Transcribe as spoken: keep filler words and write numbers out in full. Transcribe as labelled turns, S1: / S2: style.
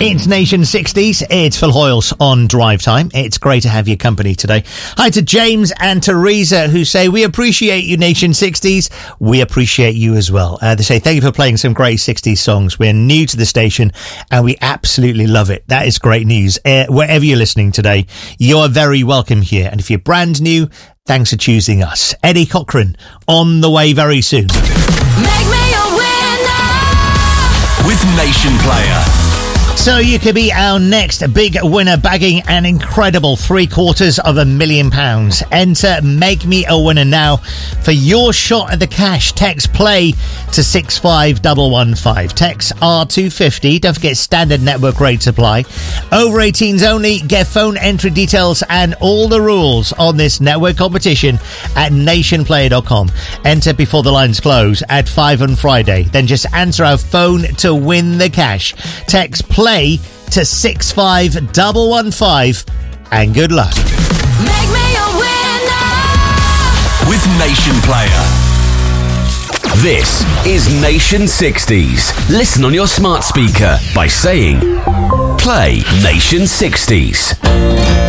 S1: It's Nation sixties. It's Phil Hoyles on Drive Time. It's great to have your company today. Hi to James and Teresa, who say, we appreciate you, Nation sixties. We appreciate you as well. Uh, they say, thank you for playing some great sixties songs. We're new to the station and we absolutely love it. That is great news. Uh, wherever you're listening today, you are very welcome here. And if you're brand new, thanks for choosing us. Eddie Cochran on the way very soon.
S2: Make me a winner
S3: with Nation Player.
S1: So you could be our next big winner, bagging an incredible three quarters of a million pounds. Enter Make Me a Winner now for your shot at the cash. Text play to six five one one five. Text R two fifty. Don't forget standard network rate supply. Over eighteens only. Get phone entry details and all the rules on this network competition at nation player dot com. Enter before the lines close at five on Friday. Then just answer our phone to win the cash. Text play to six five one one five and good luck.
S2: Make me a winner
S3: with Nation Player. This is Nation sixties. Listen on your smart speaker by saying play Nation sixties.